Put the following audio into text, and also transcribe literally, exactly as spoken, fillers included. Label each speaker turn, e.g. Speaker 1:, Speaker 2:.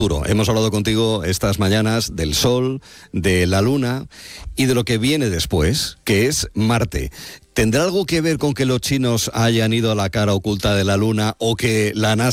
Speaker 1: Hemos hablado contigo estas mañanas del Sol, de la Luna y de lo que viene después, que es Marte. ¿Tendrá algo que ver con que los chinos hayan ido a la cara oculta de la Luna o que la NASA